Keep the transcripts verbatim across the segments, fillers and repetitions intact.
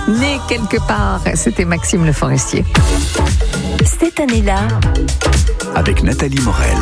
Né quelque part, c'était Maxime Le Forestier. Cette année-là, avec Nathalie Morel.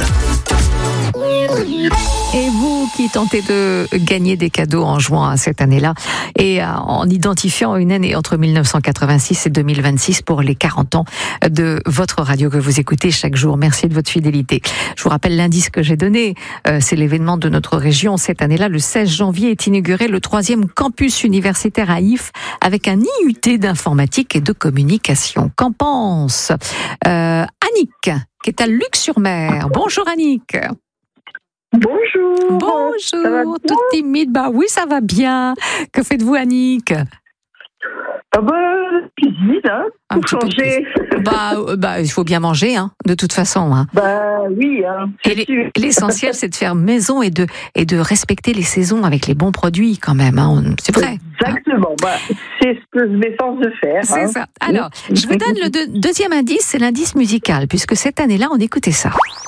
Et vous qui tentez de gagner des cadeaux en jouant à cette année-là et en identifiant une année entre mille neuf cent quatre-vingt-six et deux mille vingt-six pour les quarante ans de votre radio que vous écoutez chaque jour. Merci de votre fidélité. Je vous rappelle l'indice que j'ai donné. Euh, c'est l'événement de notre région. Cette année-là, le seize janvier, est inauguré le troisième campus universitaire à Ifs avec un I U T d'informatique et de communication. Qu'en pense euh, Annick, qui est à Luc-sur-Mer. Bonjour Annick. Bonjour. Bonjour, toute timide. Bah oui, ça va bien. Que faites-vous, Annick? Ah bah, cuisine, hein, Un pour petit peu changer. Bah, euh, bah, il faut bien manger, hein, de toute façon. Hein. Bah oui, hein, Et c'est les- sûr. l'essentiel, c'est de faire maison et de et de respecter les saisons avec les bons produits, quand même. Hein. On- C'est vrai. hein. Exactement, bah, c'est ce que je m'efforce de faire. C'est hein. ça. Alors, je vous donne le deux- deuxième indice, c'est l'indice musical, puisque cette année-là, on écoutait ça.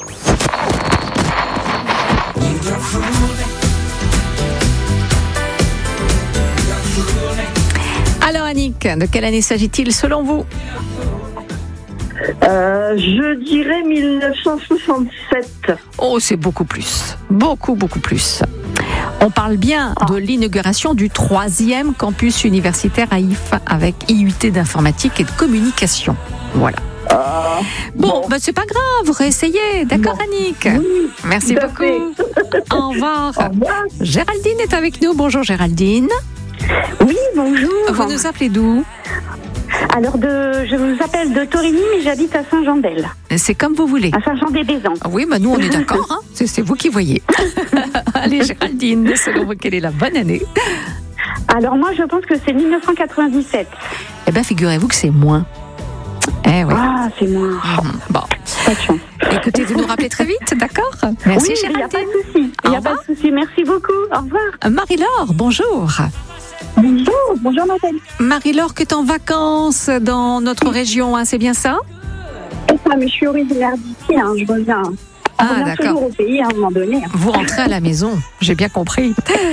Alors Annick, de quelle année s'agit-il selon vous? Euh, je dirais mille neuf cent soixante-sept. Oh, c'est beaucoup plus. Beaucoup, beaucoup plus. On parle bien de l'inauguration du troisième campus universitaire à Ifs avec I U T d'informatique et de communication. Voilà. Ah, Bon, bah, c'est pas grave, réessayez. D'accord, Bon. Annick? oui, Merci tout à beaucoup. Au revoir. au revoir. Géraldine est avec nous. Bonjour Géraldine. Oui, bonjour. Vous nous appelez d'où? Alors, de, je vous appelle de Torigny, mais j'habite à Saint-Jean-d'Elle, C'est comme vous voulez. à Saint-Jean-des-Baisans. Ah oui, bah nous on est d'accord, hein. c'est, c'est vous qui voyez. Allez Géraldine, selon vous, quelle est la bonne année? Alors, moi, je pense que c'est mille neuf cent quatre-vingt-dix-sept. Eh bien, figurez-vous que c'est moins. Eh oui. Ah, c'est moins. Mhm. Bon, Pas de chance. écoutez, vous nous rappelez très vite, d'accord? Merci oui, il n'y a pas Géraldine. de souci. Il n'y Au a pas de souci. Merci beaucoup. Au revoir. Marie-Laure, bonjour. Bonjour. Bonjour, Nathalie. Marie-Laure qui est en vacances dans notre région, hein, c'est bien ça? C'est ça, mais je suis originaire d'ici. Hein, je reviens. On Ah, revient d'accord. toujours au pays à un moment donné. hein. Vous rentrez à la maison, j'ai bien compris.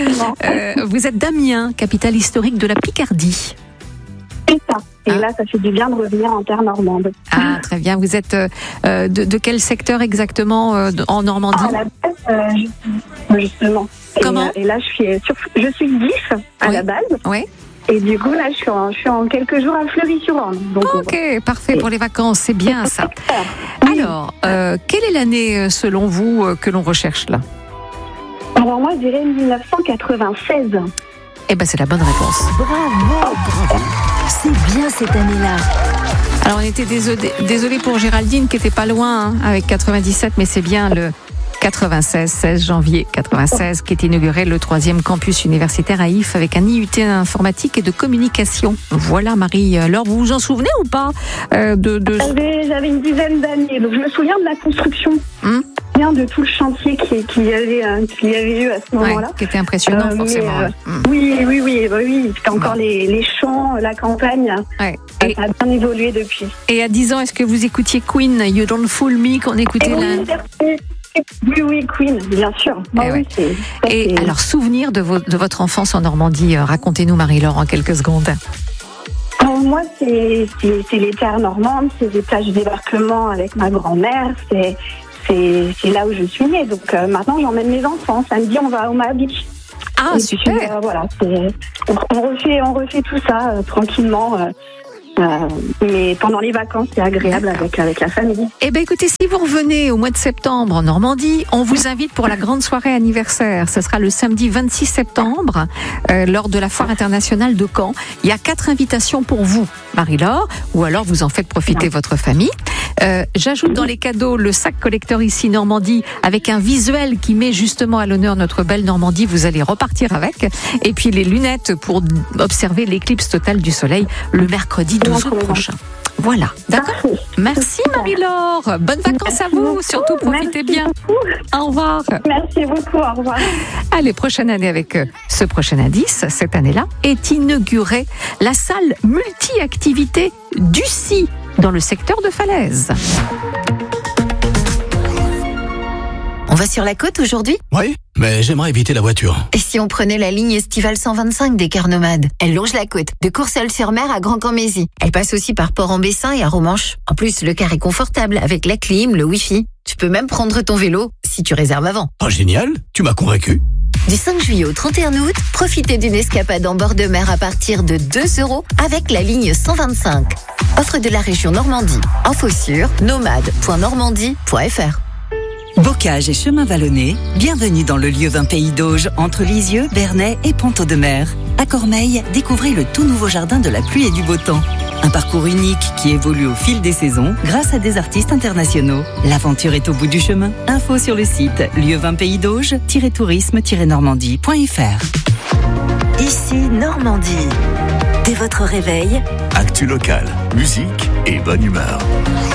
Euh, vous êtes d'Amiens, capitale historique de la Picardie. C'est ça. Et Ah. là, ça fait du bien de revenir en terre normande. Ah, très bien. Vous êtes euh, euh, de, de quel secteur exactement euh, de- en Normandie? À la base, euh, je- justement. Comment et, euh, et là, je suis, sur, je suis d'If à Oui. la base. Oui. Et du coup, là, je suis en, je suis en quelques jours à Fleury-sur-Orne. Donc, Ok, parfait pour les vacances, c'est bien ça. Oui. Alors, euh, quelle est l'année euh, selon vous euh, que l'on recherche là? Alors moi, je dirais mille neuf cent quatre-vingt-seize. Eh ben, c'est la bonne réponse. bravo, bravo. C'est bien cette année-là. Alors, on était désolé, désolé pour Géraldine qui était pas loin hein, avec quatre-vingt-dix-sept, mais c'est bien le quatre-vingt-seize, seize janvier quatre-vingt-seize, qui est inauguré le troisième campus universitaire à Ifs avec un I U T d'informatique et de communication. Voilà, Marie. Alors, vous vous en souvenez ou pas euh, de, de... J'avais, j'avais une dizaine d'années, donc je me souviens de la construction. Hum Bien de tout le chantier qui- qu'il y avait, euh, qu'il y avait eu à ce Ouais, moment-là. qui était impressionnant, Euh, mais, forcément. euh, ouais. Hum. Oui, oui, oui, bah oui. C'était encore Bon. les, les champs, la campagne. Ouais. Ça Et, a bien évolué depuis. et à dix ans, est-ce que vous écoutiez Queen, You Don't Fool Me, qu'on écoutait Et là? oui, merci. Oui, oui, Queen, bien sûr. Bah Eh oui, ouais. c'est, ça, Et c'est- alors, souvenir de, vo- de votre enfance en Normandie, euh, racontez-nous Marie-Laure en quelques secondes. Alors, moi, c'est, c'est, c'est les terres normandes, c'est des plages de débarquement avec ma grand-mère, c'est, c'est, c'est là où je suis née. Donc euh, maintenant, j'emmène mes enfants. Samedi, on va au Omaha Beach. Ah, Et super. puis, euh, voilà, c'est, on, on refait, on refait tout ça euh, tranquillement. euh, euh, mais pendant les vacances, c'est agréable D'accord. avec, avec la famille. Eh bien, écoutez, si vous revenez au mois de septembre en Normandie, on vous invite pour la grande soirée anniversaire. Ce sera le samedi vingt-six septembre, euh, lors de la Foire internationale de Caen. Il y a quatre invitations pour vous, Marie-Laure, ou alors vous en faites profiter votre famille. Euh, j'ajoute dans les cadeaux le sac collector ici Normandie avec un visuel qui met justement à l'honneur notre belle Normandie. Vous allez repartir avec. Et puis les lunettes pour observer l'éclipse totale du soleil le mercredi douze août prochain. Voilà, d'accord. Parfait. Merci Marie-Laure. Bonnes vacances à Merci vous. beaucoup. Surtout profitez Merci bien. beaucoup. Au revoir. Merci beaucoup, au revoir. Allez, prochaine année avec euh, ce prochain indice. Cette année-là est inaugurée la salle multi-activité du C I dans le secteur de Falaise. On va sur la côte aujourd'hui? Oui, mais j'aimerais éviter la voiture. Et si on prenait la ligne estivale cent vingt-cinq des cars nomades? Elle longe la côte, de Courseulles-sur-Mer à Grand-Camp-Mézy. Elle passe aussi par Port-en-Bessin et à Romanche. En plus, le car est confortable avec la clim, le wifi. Tu peux même prendre ton vélo si tu réserves avant. Oh génial, tu m'as convaincu. Du cinq juillet au trente et un août, profitez d'une escapade en bord de mer à partir de deux euros avec la ligne cent vingt-cinq. Offre de la région Normandie. Info sur nomade point normandie point f r. Bocage et chemin vallonné, bienvenue dans le lieu vingt Pays d'Auge, entre Lisieux, Bernay et Ponteau-de-Mer. À Cormeilles, découvrez le tout nouveau jardin de la pluie et du beau temps. Un parcours unique qui évolue au fil des saisons grâce à des artistes internationaux. L'aventure est au bout du chemin. Info sur le site lieu vingt pays d'Auge tourisme normandie point f r. Ici Normandie. Dès votre réveil, Actu locale, musique et bonne humeur.